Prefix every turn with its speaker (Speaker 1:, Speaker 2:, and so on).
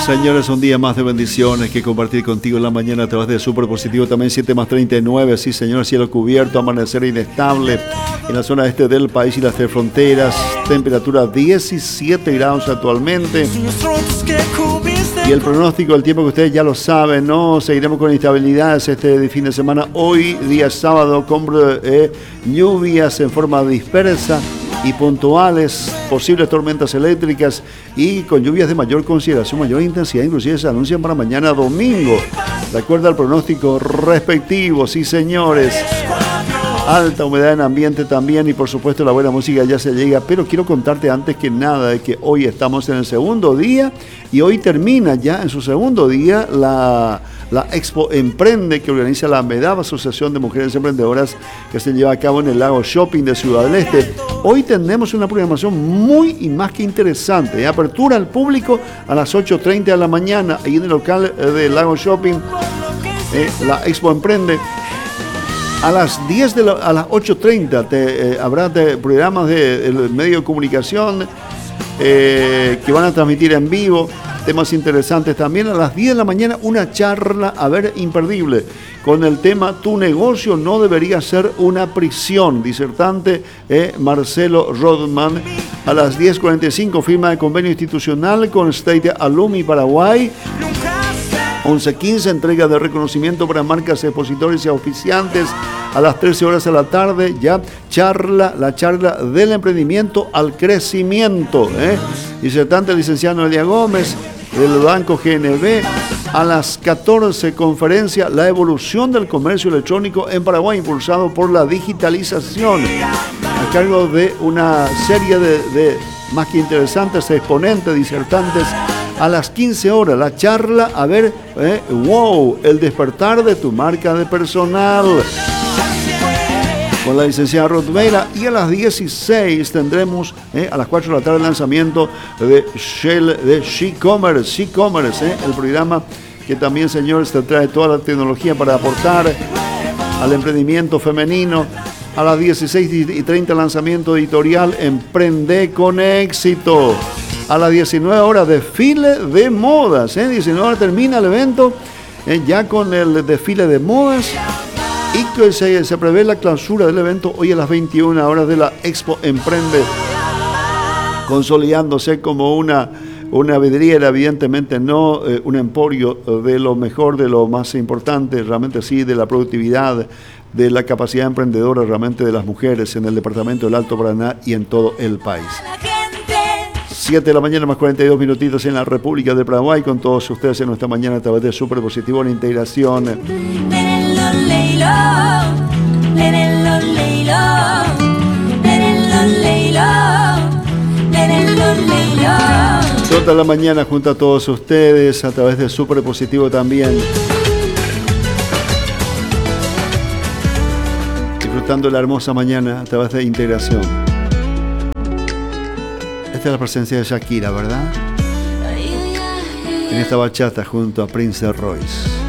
Speaker 1: Señores, un día más de bendiciones que compartir contigo en la mañana a través de Super Positivo. También 7 más 39, sí señor, cielo cubierto, amanecer inestable en la zona este del país y las tres fronteras. Temperatura 17 grados actualmente. Y el pronóstico del tiempo que ustedes ya lo saben, ¿no? Seguiremos con instabilidades este fin de semana. Hoy, día sábado, con lluvias en forma dispersa y puntuales, posibles tormentas eléctricas y con lluvias de mayor consideración, mayor intensidad, inclusive se anuncian para mañana domingo, de acuerdo al pronóstico respectivo, sí señores. Alta humedad en ambiente también y por supuesto la buena música ya se llega, pero quiero contarte antes que nada de que hoy estamos en el segundo día y hoy termina ya en su segundo día la Expo Emprende que organiza la MEDAV, Asociación de Mujeres Emprendedoras, que se lleva a cabo en el Lago Shopping de Ciudad del Este. Hoy tenemos una programación muy y más que interesante. Apertura al público a las 8:30 de la mañana, ahí en el local del Lago Shopping, la Expo Emprende. A las 8:30 habrá programas del medio de comunicación que van a transmitir en vivo, temas interesantes también. A las 10 de la mañana una charla, imperdible, con el tema Tu negocio no debería ser una prisión, disertante Marcelo Rodman. A las 10:45 firma de convenio institucional con State Alumni Paraguay. 11:15 entrega de reconocimiento para marcas, expositores y auspiciantes. A las 13 horas de la tarde ya la charla del emprendimiento al crecimiento. Disertante licenciado Elia Gómez del Banco GNB. A las 14 conferencia La evolución del comercio electrónico en Paraguay impulsado por la digitalización. A cargo de una serie de más que interesantes exponentes, disertantes. A las 15 horas la charla, el despertar de tu marca de personal, con la licenciada Ruth Vera. Y a las 16 tendremos a las 4 de la tarde el lanzamiento de She-Commerce, el programa que también, señores, te trae toda la tecnología para aportar al emprendimiento femenino. A las 16:30 lanzamiento editorial Emprende con éxito. A las 19 horas desfile de modas. 19 horas termina el evento ya con el desfile de modas. Y que se prevé la clausura del evento hoy a las 21 horas de la Expo Emprende, consolidándose como una vidriera, evidentemente no un emporio de lo mejor, de lo más importante, realmente sí, de la productividad, de la capacidad emprendedora realmente de las mujeres en el departamento del Alto Paraná y en todo el país. 7 de la mañana más 42 minutitos en la República de Paraguay, con todos ustedes en nuestra mañana a través de Super Positivo en integración. Toda la mañana junto a todos ustedes a través de Super Positivo también. Disfrutando la hermosa mañana a través de integración. Esta es la presencia de Shakira, ¿verdad? En esta bachata junto a Prince Royce.